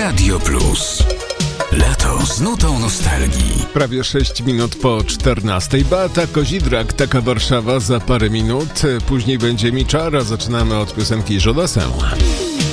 Radio Plus. Lato z nutą nostalgii. Prawie 6 minut po 14. Beata Kozidrak, Taka Warszawa za parę minut. Później będzie Miczara. Zaczynamy od piosenki Żodasę.